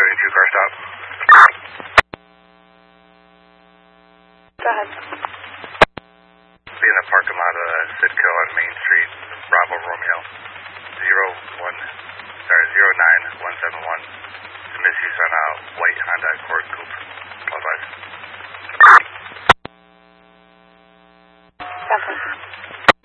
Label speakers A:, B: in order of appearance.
A: 72 car stop.
B: Go ahead.
A: Be in the parking lot of Citgo on Main Street, Bravo Romeo.